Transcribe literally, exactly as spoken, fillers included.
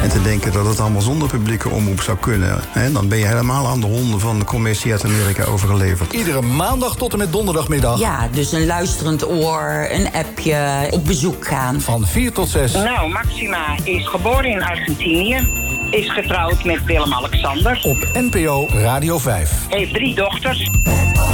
En te denken dat het allemaal zonder publieke omroep zou kunnen. Hè, dan ben je helemaal aan de honden van de commissie uit Amerika overgeleverd. Iedere maandag tot en met donderdagmiddag. Ja, dus een luisterend oor, een appje, op bezoek gaan. Van vier tot zes. Nou, Maxima is geboren in Argentinië. Is getrouwd met Willem-Alexander. Op N P O Radio vijf. Heeft drie dochters.